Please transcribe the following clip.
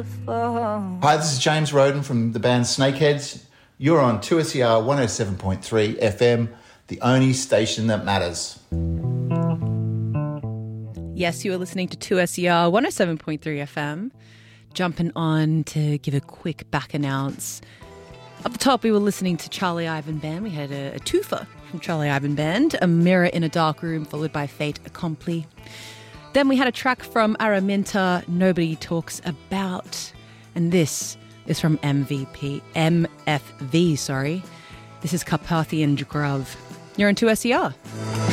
Hi, this is James Roden from the band Snakeheads. You're on 2SER 107.3 FM, the only station that matters. Yes, you are listening to 2SER 107.3 FM. Jumping on to give a quick back announce. Up the top, we were listening to Charlie Ivan Band. We had a twofer from Charlie Ivan Band, A Mirror in a Dark Room, followed by Fait Accompli. Then we had a track from Araminta, Nobody Talks About. And this is from MFV. This is Carpathian Grove. You're on 2SER.